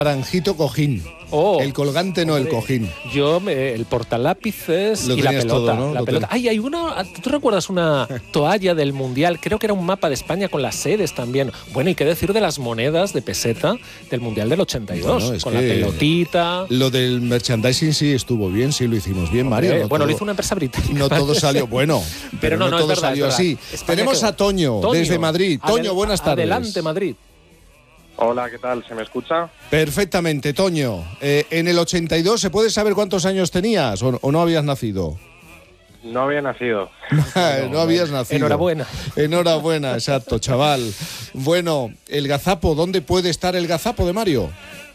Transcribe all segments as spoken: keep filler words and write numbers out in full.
Naranjito cojín. Oh, el colgante, no, hombre, el cojín. Yo, me, el portalápices Lo y la tenías pelota. todo, ¿no? La Lo pelota. ten- Ay, hay una. ¿Tú recuerdas una toalla del Mundial? Creo que era un mapa de España con las sedes también. Bueno, y qué decir de las monedas de peseta del Mundial del ochenta y dos. Bueno, es con que la pelotita. Lo del merchandising sí estuvo bien, sí lo hicimos bien, Mario. Hombre, No bueno, todo- lo hizo una empresa británica. No todo salió bueno, pero, Pero no, no, no, es todo verdad, salió es así. verdad. España Tenemos quedó. a Toño, Toño, desde Madrid. Toño, adel- buenas tardes. Adelante, Madrid. Hola, ¿qué tal? ¿Se me escucha? Perfectamente, Toño. Eh, en el ochenta y dos, ¿se puede saber cuántos años tenías o, o no habías nacido? No había nacido. No, habías nacido. Enhorabuena. Enhorabuena, exacto, chaval. Bueno, el gazapo, ¿dónde puede estar el gazapo de Mario?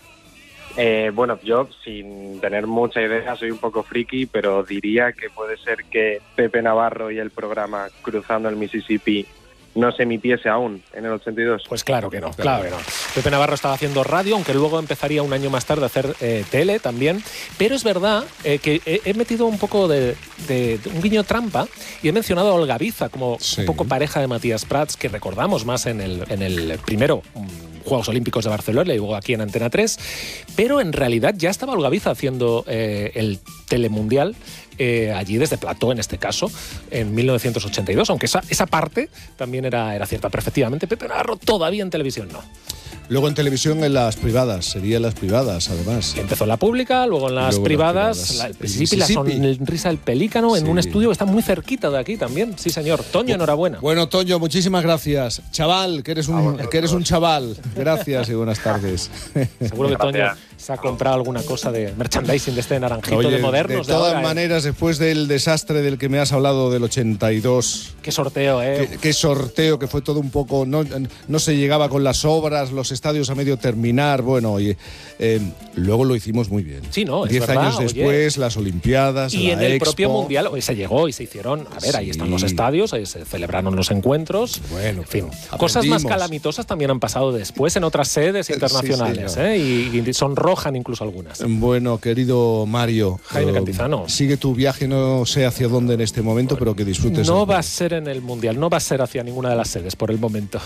Eh, bueno, yo, sin tener mucha idea, soy un poco friki, pero diría que puede ser que Pepe Navarro y el programa Cruzando el Mississippi no se emitiese aún en el ochenta y dos. Pues claro que no, claro que no. Pepe Navarro estaba haciendo radio, aunque luego empezaría un año más tarde a hacer eh, tele también. Pero es verdad eh, que he, he metido un poco de, de, de un guiño trampa y he mencionado a Olga Biza como Sí. un poco pareja de Matías Prats, que recordamos más en el, en el primero um, Juegos Olímpicos de Barcelona y luego aquí en Antena tres. Pero en realidad ya estaba Olga Biza haciendo eh, el Telemundial. Eh, allí desde Plató, en este caso, en mil novecientos ochenta y dos, aunque esa, esa parte también era, era cierta. Pero efectivamente, Pepe Navarro todavía en televisión no. Luego en televisión en las privadas, serían las privadas además. Empezó en la pública, luego en las Luego en las privadas, privadas. la, el El Mississippi, la Mississippi. sonrisa del pelícano, en Sí. un estudio que está muy cerquita de aquí también. Sí, señor. Toño, enhorabuena. Bueno, Toño, muchísimas gracias. Chaval, que eres un, que eres un chaval. Gracias y buenas tardes. Seguro que Toño Gracias. se ha comprado alguna cosa de merchandising de este naranjito Oye, de modernos. de de todas ahora, ¿eh? maneras, después del desastre del que me has hablado del ochenta y dos, Qué sorteo, ¿eh? qué, qué sorteo, que fue todo un poco, no, no se llegaba con las obras, los estadios a medio terminar, bueno, y, eh, luego lo hicimos muy bien. Sí, no, es Diez verdad, años oye. después, las Olimpiadas, Y la en el Expo. propio Mundial hoy se llegó y se hicieron, a ver, ahí Sí. están los estadios, ahí se celebraron los encuentros. Bueno, en fin, pero cosas más aprendimos. calamitosas también han pasado después en otras sedes internacionales, señor. ¿eh? y, y sonrojan incluso algunas. Bueno, querido Mario, Jaime eh, Cantizano. sigue tu viaje, no sé hacia dónde en este momento, pero que disfrutes. No el- va a ser en el Mundial, no va a ser hacia ninguna de las sedes por el momento.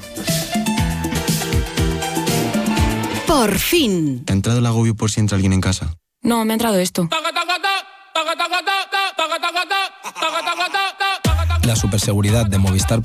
Por fin. ¿Te ha entrado el agobio por si entra alguien en casa? No, me ha entrado esto. La superseguridad de Movistar